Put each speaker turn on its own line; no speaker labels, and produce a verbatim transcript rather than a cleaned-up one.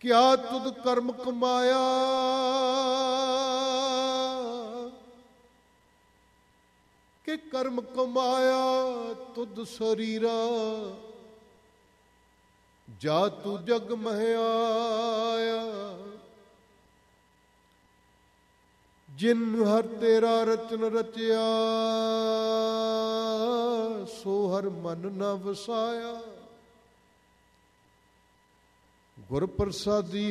ਕਿਆ ਤੁਧ ਕਰਮ ਕਮਾਇਆ, ਕਿ ਕਰਮ ਕਮਾਇਆ ਤੁਧ ਸਰੀਰਾ, ਜਾ ਤੂ ਜਗ ਮਹਿ ਆਇਆ। ਜਿਨ ਹਰ ਤੇਰਾ ਰਚਨ ਰਚਿਆ, ਸੋ ਹਰ ਮਨ ਨ ਵਸਾਇਆ। ਗੁਰ ਪ੍ਰਸਾਦੀ